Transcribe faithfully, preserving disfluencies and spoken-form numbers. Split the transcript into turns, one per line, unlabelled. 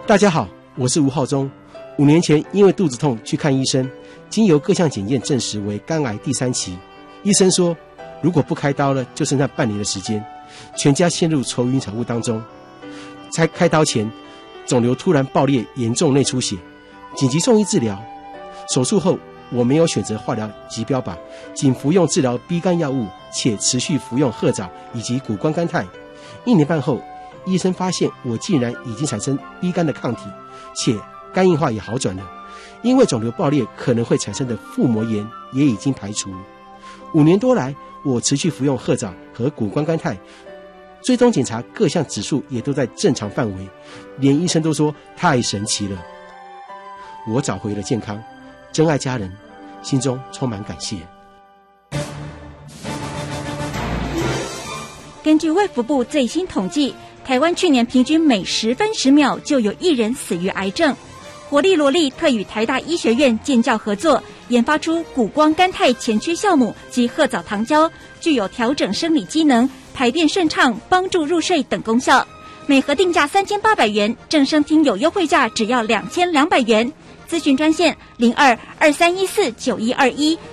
大家好，我是吴浩中。五年前因为肚子痛去看医生，经由各项检验证实为肝癌第三期。医生说，如果不开刀了，就剩下半年的时间，全家陷入愁云惨雾当中。在开刀前，肿瘤突然爆裂，严重内出血，紧急送医治疗。手术后，我没有选择化疗及标靶，仅服用治疗 B 肝药物，且持续服用褐藻以及谷胱甘肽。一年半后，医生发现我竟然已经产生 B 肝的抗体，且肝硬化也好转了。因为肿瘤爆裂可能会产生的腹膜炎也已经排除。五年多来，我持续服用褐藻和谷胱甘肽，追踪检查各项指数也都在正常范围，连医生都说太神奇了。我找回了健康，珍爱家人，心中充满感谢。
根据卫福部最新统计，台湾去年平均每十分十秒就有一人死于癌症。活力罗力特与台大医学院建教合作，研发出谷胱甘肽前驱酵母及褐藻糖胶，具有调整生理机能、排便顺畅、帮助入睡等功效。每盒定价三千八百元，正声听有优惠价只要两千两百元。咨询专线零二二三一四九一二一